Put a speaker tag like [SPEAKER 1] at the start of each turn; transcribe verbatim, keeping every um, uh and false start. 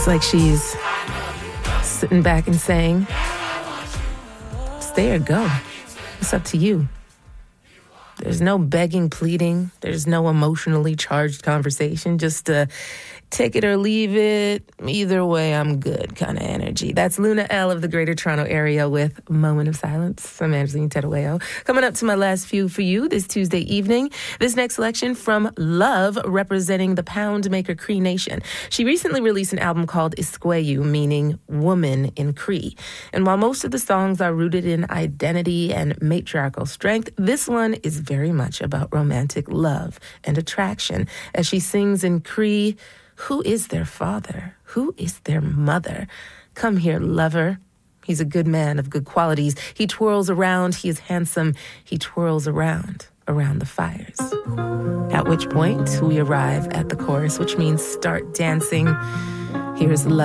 [SPEAKER 1] like she's sitting back and saying, stay or go. It's up to you. There's no begging, pleading. There's no emotionally charged conversation. Just uh, take it or leave it. Either way, I'm good kind of energy. That's Luna L of the Greater Toronto Area with Moment of Silence. I'm Angeline Terueo. Coming up to my last few for you this Tuesday evening. This next selection from Love, representing the Pound Maker Cree Nation. She recently released an album called Isqueyu, meaning woman in Cree. And while most of the songs are rooted in identity and matriarchal strength, this one is very much about romantic love and attraction. As she sings in Cree, who is their father? Who is their mother? Come here, lover. He's a good man of good qualities. He twirls around. He is handsome. He twirls around, around the fires. At which point we arrive at the chorus, which means start dancing. Here's love.